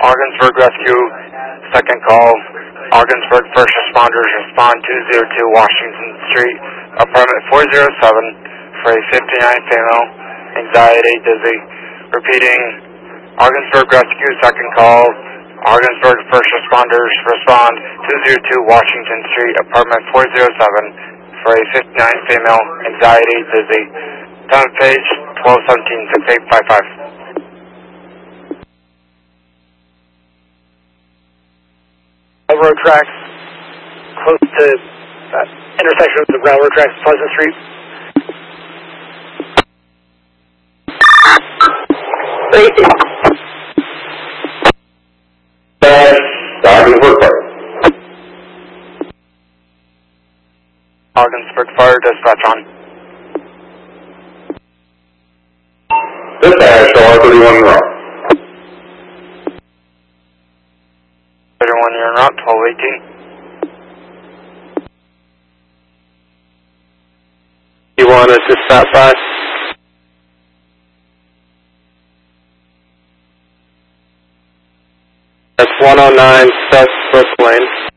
Ogdensburg Rescue, second call. Ogdensburg First Responders respond 202 Washington Street, apartment 407 for a 59 female, anxiety, dizzy. Repeating, Ogdensburg Rescue, second call. Ogdensburg First Responders respond 202 Washington Street, apartment 407 for a 59 female, anxiety, dizzy. Time page 1217-6855. Railroad tracks, close to intersection of the railroad tracks, Pleasant Street. Ogdensburg Fire. Ogdensburg Fire Dispatch on. Dispatch, R31 route. 31, you're en route, 1218. You want us to stop by? That's 109 South Swift Lane.